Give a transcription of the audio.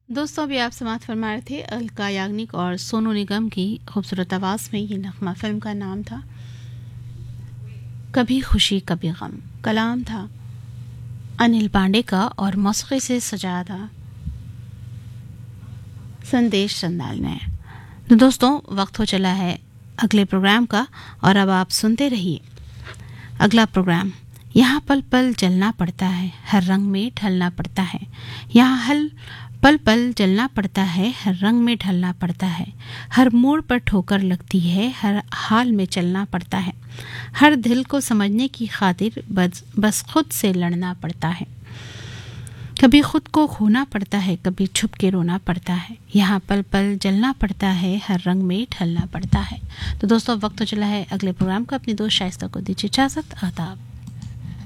दोस्तों अभी आप समाप्त फरमा रहे थे अलका याग्निक और सोनू निगम की खूबसूरत आवाज़ में। ये नगमा फिल्म का नाम था कभी खुशी कभी गम। कलाम था अनिल पांडे का और मौसीकी से सजाया था संदेश चंदाल ने। तो दोस्तों वक्त हो चला है अगले प्रोग्राम का और अब आप सुनते रहिए अगला प्रोग्राम। यहाँ पल पल जलना पड़ता है, हर रंग में ढलना पड़ता है। यहाँ हल पल पल जलना पड़ता है, हर रंग में ढलना पड़ता है। हर मोड़ पर ठोकर लगती है, हर हाल में चलना पड़ता है। हर दिल को समझने की खातिर बस खुद से लड़ना पड़ता है। कभी खुद को खोना पड़ता है, कभी छुप के रोना पड़ता है। यहाँ पल पल जलना पड़ता है, हर रंग में ढलना पड़ता है। तो दोस्तों वक्त तो चला है अगले प्रोग्राम का। अपनी दोस्त शाइस्ता को दीजिए इजाज़त। आदाब।